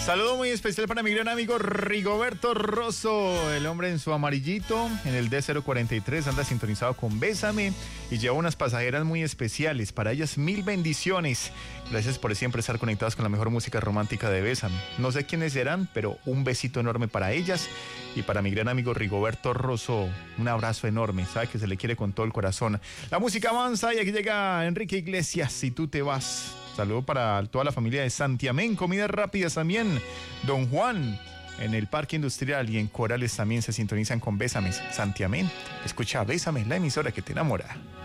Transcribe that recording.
Saludo muy especial para mi gran amigo Rigoberto Rosso, el hombre en su amarillito, en el D043, anda sintonizado con Bésame y lleva unas pasajeras muy especiales. Para ellas, 1000 bendiciones. Gracias por siempre estar conectados con la mejor música romántica de Bésame. No sé quiénes serán, pero un besito enorme para ellas. Y para mi gran amigo Rigoberto Rosso, un abrazo enorme. Sabe que se le quiere con todo el corazón. La música avanza y aquí llega Enrique Iglesias, Si tú te vas. Saludo para toda la familia de Santiamén, comidas rápidas también. Don Juan, en el Parque Industrial y en Corales también se sintonizan con Bésame. Santiamén, escucha Bésame, la emisora que te enamora.